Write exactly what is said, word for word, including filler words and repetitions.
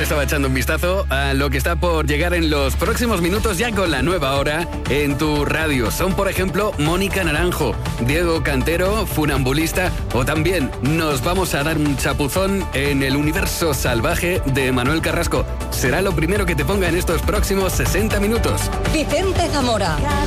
estaba echando un vistazo a lo que está por llegar en los próximos minutos ya con la nueva hora en tu radio. Son, por ejemplo, Mónica Naranjo, Diego Cantero, Funambulista, o también nos vamos a dar un chapuzón en el universo salvaje de Manuel Carrasco. Será lo primero que te ponga en estos próximos sesenta minutos. Vicente Zamora.